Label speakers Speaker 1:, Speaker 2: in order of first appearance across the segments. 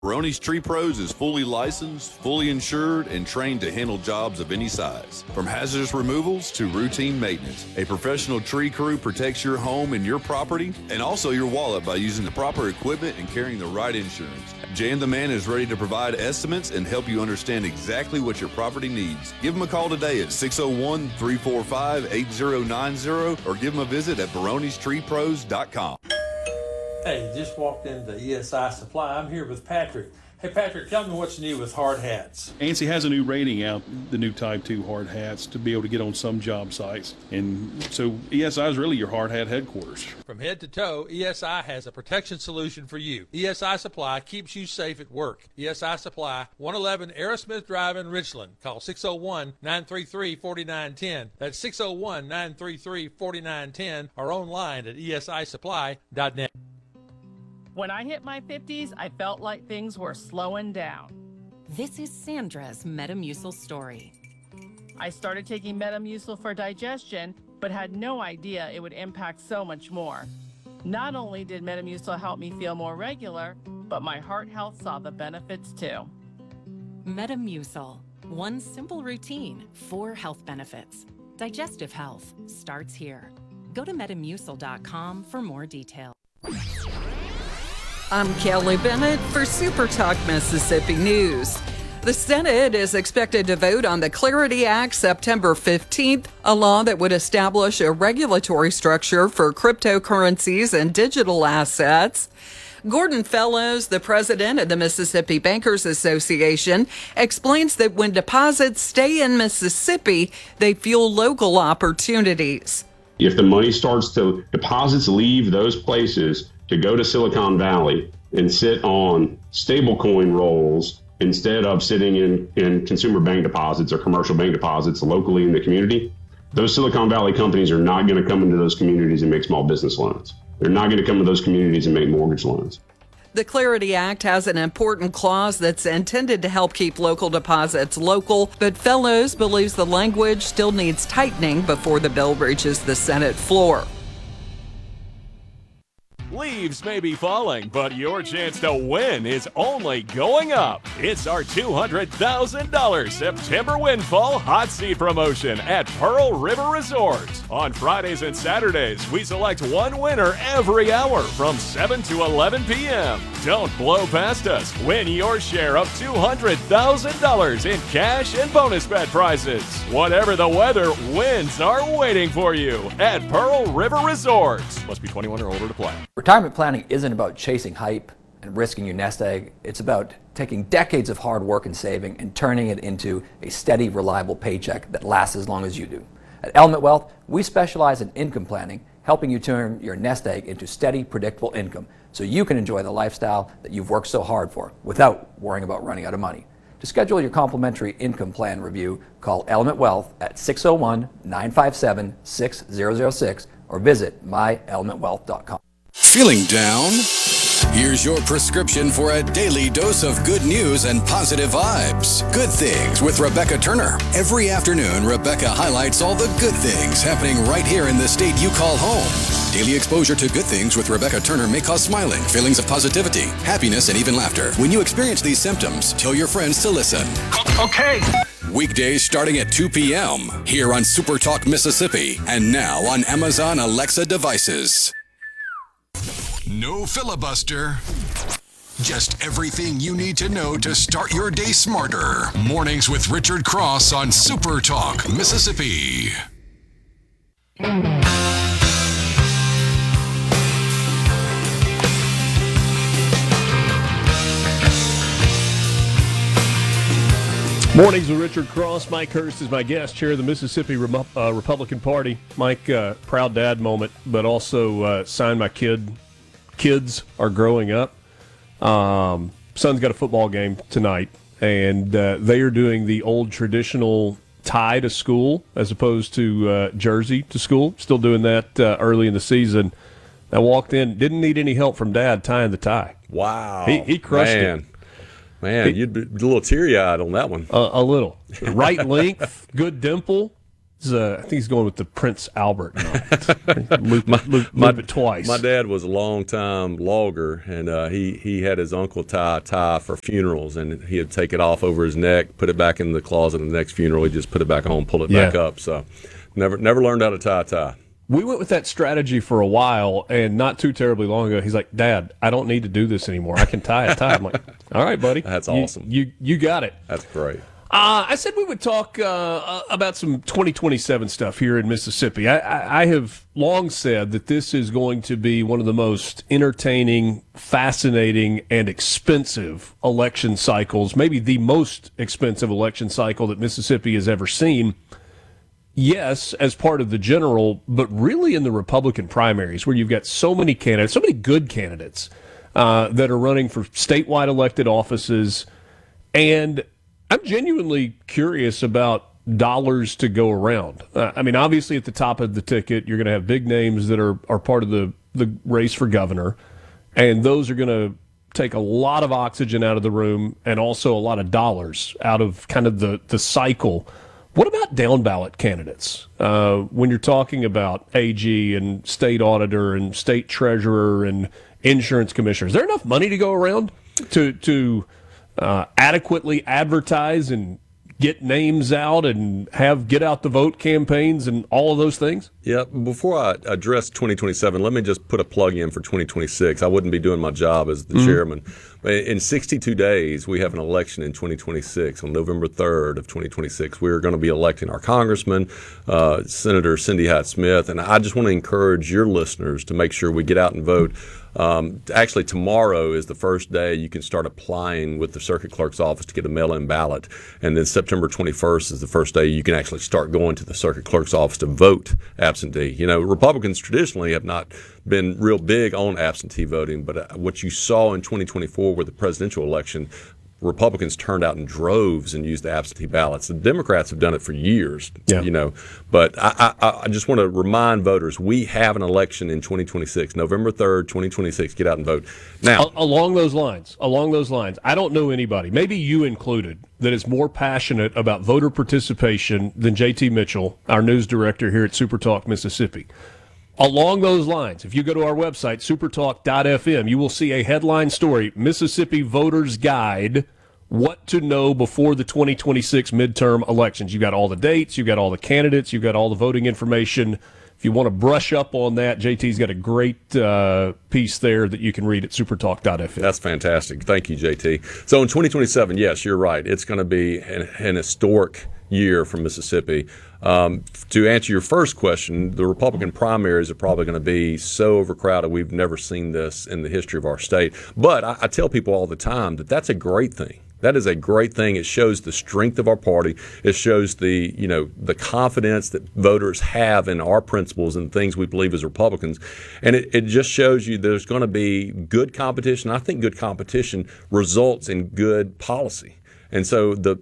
Speaker 1: Baroni's Tree Pros is fully licensed, fully insured, and trained to handle jobs of any size. From hazardous removals to routine maintenance, a professional tree crew protects your home and your property, and also your wallet by using the proper equipment and carrying the right insurance. Jan the Man is ready to provide estimates and help you understand exactly what your property needs. Give him a call today at 601-345-8090 or give him a visit at baronistreepros.com.
Speaker 2: Hey, just walked into ESI Supply. I'm here with Patrick. Hey, Patrick, tell me what's new with hard hats.
Speaker 3: ANSI has a new rating out, the new Type 2 hard hats, to be able to get on some job sites. And so ESI is really your hard hat headquarters.
Speaker 2: From head to toe, ESI has a protection solution for you. ESI Supply keeps you safe at work. ESI Supply, 111 Aerosmith Drive in Richland. Call 601-933-4910. That's 601-933-4910 or online at esisupply.net.
Speaker 4: When I hit my 50s, I felt like things were slowing down.
Speaker 5: This is Sandra's Metamucil story.
Speaker 4: I started taking Metamucil for digestion, but had no idea it would impact so much more. Not only did Metamucil help me feel more regular, but my heart health saw the benefits too.
Speaker 5: Metamucil, one simple routine, 4 health benefits. Digestive health starts here. Go to metamucil.com for more details.
Speaker 6: I'm Kelly Bennett for Super Talk Mississippi News. The Senate is expected to vote on the Clarity Act September 15th, a law that would establish a regulatory structure for cryptocurrencies and digital assets. Gordon Fellows, the president of the Mississippi Bankers Association, explains that when deposits stay in Mississippi, they fuel local opportunities.
Speaker 7: If the money deposits leave those places to go to Silicon Valley and sit on stablecoin rolls instead of sitting in consumer bank deposits or commercial bank deposits locally in the community, those Silicon Valley companies are not going to come into those communities and make small business loans. They're not going to come to those communities and make mortgage loans.
Speaker 6: The Clarity Act has an important clause that's intended to help keep local deposits local, but Fellows believes the language still needs tightening before the bill reaches the Senate floor.
Speaker 8: Leaves may be falling, but your chance to win is only going up. It's our $200,000 September Windfall Hot Seat promotion at Pearl River Resort. On Fridays and Saturdays, we select one winner every hour from 7 to 11 p.m. Don't blow past us. Win your share of $200,000 in cash and bonus bet prizes. Whatever the weather, wins are waiting for you at Pearl River Resort. Must be 21 or older to play.
Speaker 9: Retirement planning isn't about chasing hype and risking your nest egg. It's about taking decades of hard work and saving and turning it into a steady, reliable paycheck that lasts as long as you do. At Element Wealth, we specialize in income planning, helping you turn your nest egg into steady, predictable income so you can enjoy the lifestyle that you've worked so hard for without worrying about running out of money. To schedule your complimentary income plan review, call Element Wealth at 601-957-6006 or visit myelementwealth.com.
Speaker 10: Feeling down? Here's your prescription for a daily dose of good news and positive vibes. Good Things with Rebecca Turner. Every afternoon, Rebecca highlights all the good things happening right here in the state you call home. Daily exposure to Good Things with Rebecca Turner may cause smiling, feelings of positivity, happiness, and even laughter. When you experience these symptoms, tell your friends to listen. Okay. Weekdays starting at 2 p.m. here on Super Talk Mississippi and now on Amazon Alexa devices. No filibuster. Just everything you need to know to start your day smarter. Mornings with Richard Cross on Super Talk Mississippi.
Speaker 11: Mornings with Richard Cross. Mike Hurst is my guest, chair of the Mississippi Republican Party. Mike, proud dad moment, but also signed my kids are growing up. Son's got a football game tonight, and they are doing the old traditional tie to school as opposed to jersey to school. Still doing that early in the season. I walked in, didn't need any help from Dad tying the tie.
Speaker 12: Wow.
Speaker 11: He crushed it.
Speaker 12: Man, you'd be a little teary-eyed on that one.
Speaker 11: A little. Right length, good dimple. think he's going with the Prince Albert knot. Loop it twice.
Speaker 12: My dad was a long-time logger, and he had his uncle tie a tie for funerals, and he'd take it off over his neck, put it back in the closet, and the next funeral he'd just put it back on, pull it back up. So never learned how to tie a tie.
Speaker 11: We went with that strategy for a while, and not too terribly long ago, he's like, Dad, I don't need to do this anymore. I can tie a tie. I'm like, all right, buddy.
Speaker 12: That's awesome.
Speaker 11: You got it.
Speaker 12: That's great.
Speaker 11: I said we would talk about some 2027 stuff here in Mississippi. I have long said that this is going to be one of the most entertaining, fascinating, and expensive election cycles, maybe the most expensive election cycle that Mississippi has ever seen. Yes, as part of the general, but really in the Republican primaries, where you've got so many candidates, so many good candidates that are running for statewide elected offices. And I'm genuinely curious about dollars to go around. I mean, obviously at the top of the ticket, you're going to have big names that are part of the race for governor, and those are going to take a lot of oxygen out of the room and also a lot of dollars out of kind of the cycle. What about down ballot candidates? When you're talking about AG and state auditor and state treasurer and insurance commissioner, is there enough money to go around to adequately advertise and get names out and get out the vote campaigns and all of those things?
Speaker 12: Yeah, before I address 2027, let me just put a plug in for 2026. I wouldn't be doing my job as the chairman. In 62 days, we have an election in 2026. On November 3rd of 2026, we're going to be electing our congressman, Senator Cindy Hyde-Smith, and I just want to encourage your listeners to make sure we get out and vote. Actually, tomorrow is the first day you can start applying with the circuit clerk's office to get a mail-in ballot, and then September 21st is the first day you can actually start going to the circuit clerk's office to vote absentee. You know, Republicans traditionally have not been real big on absentee voting, but what you saw in 2024 with the presidential election, Republicans turned out in droves and used the absentee ballots. The Democrats have done it for years, you know. But I just want to remind voters, we have an election in 2026, November 3rd, 2026. Get out and vote. Now,
Speaker 11: along those lines, I don't know anybody, maybe you included, that is more passionate about voter participation than JT Mitchell, our news director here at SuperTalk Mississippi. Along those lines, if you go to our website, supertalk.fm, you will see a headline story, Mississippi Voters Guide, What to Know Before the 2026 Midterm Elections. You've got all the dates, you've got all the candidates, you've got all the voting information. If you want to brush up on that, JT's got a great piece there that you can read at supertalk.fm.
Speaker 12: That's fantastic. Thank you, JT. So in 2027, yes, you're right. It's going to be an historic year for Mississippi. To answer your first question, the Republican primaries are probably going to be so overcrowded. We've never seen this in the history of our state. But I tell people all the time that that's a great thing. That is a great thing. It shows the strength of our party. It shows the confidence that voters have in our principles and things we believe as Republicans. And it just shows you there's going to be good competition. I think good competition results in good policy. And so the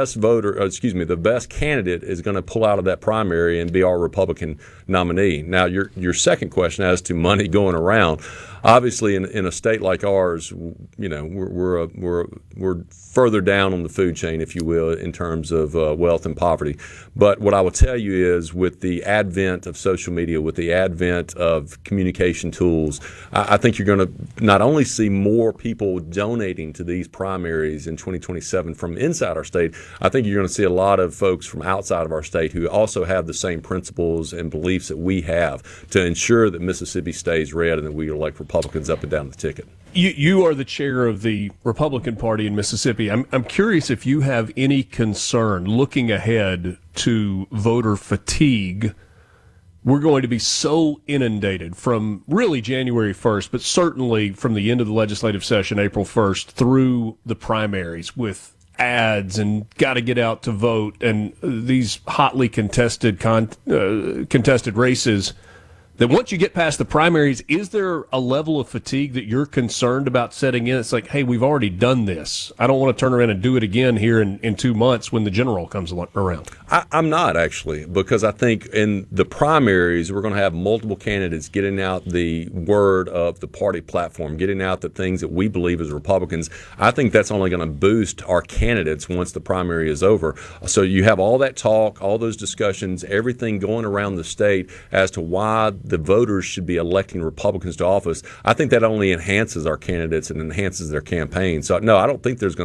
Speaker 12: best candidate is going to pull out of that primary and be our Republican nominee. Now, your second question as to money going around, obviously in a state like ours, you know, we're further down on the food chain, if you will, in terms of wealth and poverty. But what I will tell you is, with the advent of social media, with the advent of communication tools, I think you're going to not only see more people donating to these primaries in 2027 from inside our state, I think you're going to see a lot of folks from outside of our state who also have the same principles and beliefs that we have to ensure that Mississippi stays red and that we elect Republicans up and down the ticket.
Speaker 11: You are the chair of the Republican Party in Mississippi. I'm curious if you have any concern looking ahead to voter fatigue. We're going to be so inundated from really January 1st, but certainly from the end of the legislative session, April 1st, through the primaries with ads and got to get out to vote and these hotly contested races. that once you get past the primaries, is there a level of fatigue that you're concerned about setting in? It's like, hey, we've already done this. I don't want to turn around and do it again here in 2 months when the general comes around.
Speaker 12: I'm not, actually, because I think in the primaries, we're going to have multiple candidates getting out the word of the party platform, getting out the things that we believe as Republicans. I think that's only going to boost our candidates once the primary is over. So you have all that talk, all those discussions, everything going around the state as to why the voters should be electing Republicans to office. I think that only enhances our candidates and enhances their campaign. So, no, I don't think there's going